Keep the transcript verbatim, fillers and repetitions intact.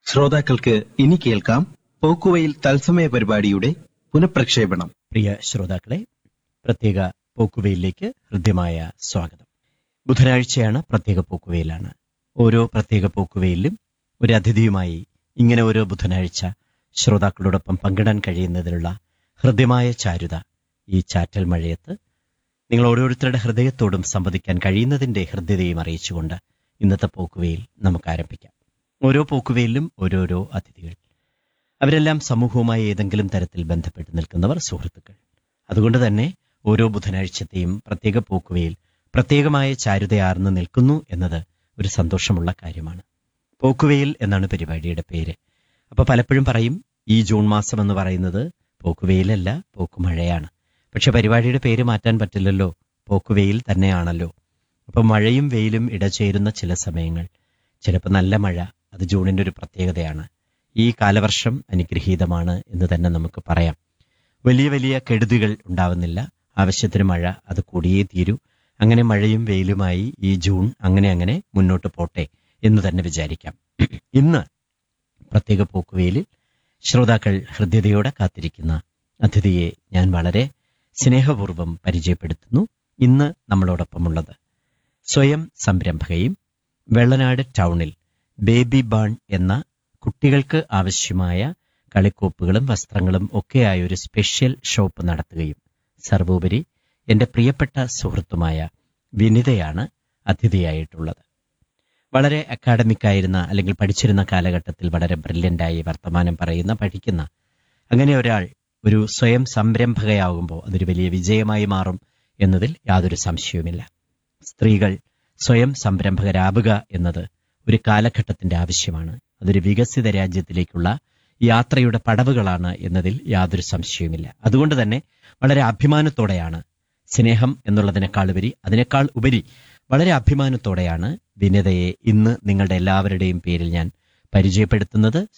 ശ്രോതാക്കൾക്ക് ഇനി കേൾക്കാം പോക്കുവെയിൽ തത്സമയ പരിപാടിയുടെ പുനഃപ്രക്ഷേപണം. പ്രിയ ശ്രോതാക്കളെ, പ്രത്യേക പോക്കുവെയിലേക്ക് ഹൃദ്യമായ സ്വാഗതം. ബുധനാഴ്ചയാണ്, പ്രത്യേക പോക്കുവെയിലാണ്. ഓരോ പ്രത്യേക പോക്കുവെയിലും ഒരു അതിഥിയുമായി ഇങ്ങനെ ഓരോ ബുധനാഴ്ച ശ്രോതാക്കളോടൊപ്പം പങ്കിടാൻ കഴിയുന്നതിനുള്ള ഹൃദ്യമായ ചാരുത ഈ ചാറ്റൽ മഴയത്ത് നിങ്ങൾ ഓരോരുത്തരുടെ ഹൃദയത്തോടും സംവദിക്കാൻ കഴിയുന്നതിന്റെ ഹൃദ്യതയും അറിയിച്ചുകൊണ്ട് ഇന്നത്തെ പോക്കുവെയിൽ നമുക്ക് ആരംഭിക്കാം. ഓരോ പോക്കുവെയിലും ഓരോരോ അതിഥികൾ, അവരെല്ലാം സമൂഹവുമായി ഏതെങ്കിലും തരത്തിൽ ബന്ധപ്പെട്ട് നിൽക്കുന്നവർ, സുഹൃത്തുക്കൾ. അതുകൊണ്ട് തന്നെ ഓരോ ബുധനാഴ്ചത്തെയും പ്രത്യേക പോക്കുവെയിൽ പ്രത്യേകമായ ചാരുതയാർന്ന് നിൽക്കുന്നു എന്നത് ഒരു സന്തോഷമുള്ള കാര്യമാണ്. പോക്കുവെയിൽ എന്നാണ് പരിപാടിയുടെ പേര്. അപ്പോൾ പലപ്പോഴും പറയും, ഈ ജൂൺ മാസം എന്ന് പറയുന്നത് പോക്കുവെയിലല്ല, പോക്കുമഴയാണ്. പക്ഷെ പരിപാടിയുടെ പേര് മാറ്റാൻ പറ്റില്ലല്ലോ, പോക്കുവെയിൽ തന്നെയാണല്ലോ. അപ്പം മഴയും വെയിലും ഇടചേരുന്ന ചില സമയങ്ങൾ, ചിലപ്പോൾ നല്ല മഴ, അത് ജൂണിൻ്റെ ഒരു പ്രത്യേകതയാണ്. ഈ കാലവർഷം അനുഗ്രഹീതമാണ് എന്ന് തന്നെ നമുക്ക് പറയാം. വലിയ വലിയ കെടുതികൾ ഉണ്ടാവുന്നില്ല, ആവശ്യത്തിന് മഴ, അത് കൂടിയേ തീരൂ. അങ്ങനെ മഴയും വെയിലുമായി ഈ ജൂൺ അങ്ങനെ അങ്ങനെ മുന്നോട്ട് പോട്ടെ എന്ന് തന്നെ വിചാരിക്കാം. ഇന്ന് പ്രത്യേക പോക്കുവെയിലിൽ ശ്രോതാക്കൾ ഹൃദ്യതയോടെ കാത്തിരിക്കുന്ന അതിഥിയെ ഞാൻ വളരെ സ്നേഹപൂർവ്വം പരിചയപ്പെടുത്തുന്നു. ഇന്ന് നമ്മളോടൊപ്പമുള്ളത് സ്വയം സംരംഭകയും വെള്ളനാട് ടൗണിൽ ബേബി ബാൺ എന്ന കുട്ടികൾക്ക് ആവശ്യമായ കളിക്കോപ്പുകളും വസ്ത്രങ്ങളും ഒക്കെയായ ഒരു സ്പെഷ്യൽ ഷോപ്പ് നടത്തുകയും സർവോപരി എൻ്റെ പ്രിയപ്പെട്ട സുഹൃത്തുമായ വിനിതയാണ് അതിഥിയായിട്ടുള്ളത്. വളരെ അക്കാഡമിക്കായിരുന്ന അല്ലെങ്കിൽ പഠിച്ചിരുന്ന കാലഘട്ടത്തിൽ വളരെ ബ്രില്യൻ്റായി വർത്തമാനം പറയുന്ന, പഠിക്കുന്ന അങ്ങനെ ഒരാൾ ഒരു സ്വയം സംരംഭകയാകുമ്പോൾ അതൊരു വലിയ വിജയമായി മാറും എന്നതിൽ യാതൊരു സംശയവുമില്ല. സ്ത്രീകൾ സ്വയം സംരംഭകരാവുക എന്നത് ഒരു കാലഘട്ടത്തിൻ്റെ ആവശ്യമാണ്. അതൊരു വികസിത രാജ്യത്തിലേക്കുള്ള യാത്രയുടെ പടവുകളാണ് എന്നതിൽ യാതൊരു സംശയവുമില്ല. അതുകൊണ്ട് തന്നെ വളരെ അഭിമാനത്തോടെയാണ്, സ്നേഹം എന്നുള്ളതിനേക്കാൾ ഉപരി അതിനേക്കാൾ ഉപരി വളരെ അഭിമാനത്തോടെയാണ് വിനിതയെ ഇന്ന് നിങ്ങളുടെ എല്ലാവരുടെയും പേരിൽ ഞാൻ പരിചയപ്പെടുത്തുന്നത്.